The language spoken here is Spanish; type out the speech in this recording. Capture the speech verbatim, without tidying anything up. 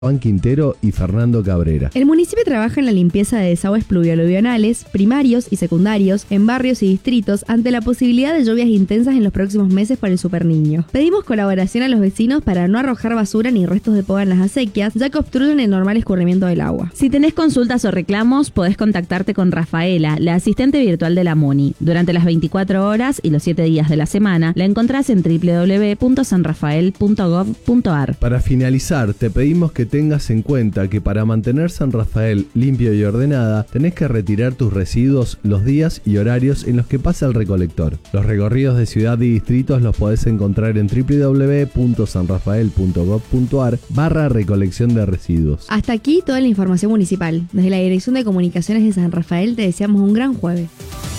Juan Quintero y Fernando Cabrera. El municipio trabaja en la limpieza de desagües pluvial-aluvionales, primarios y secundarios, en barrios y distritos, ante la posibilidad de lluvias intensas en los próximos meses por el Superniño. Pedimos colaboración a los vecinos para no arrojar basura ni restos de poda en las acequias, ya que obstruyen el normal escurrimiento del agua. Si tenés consultas o reclamos, podés contactarte con Rafaela, la asistente virtual de la MUNI. Durante las veinticuatro horas y los siete días de la semana, la encontrás en doble u doble u doble u punto san rafael punto gov punto a r. Para finalizar, te pedimos que tengas en cuenta que para mantener San Rafael limpio y ordenada, tenés que retirar tus residuos los días y horarios en los que pasa el recolector. Los recorridos de ciudad y distritos los podés encontrar en doble u doble u doble u punto san rafael punto gov punto a r barra recolección de residuos. Hasta aquí toda la información municipal. Desde la Dirección de Comunicaciones de San Rafael te deseamos un gran jueves.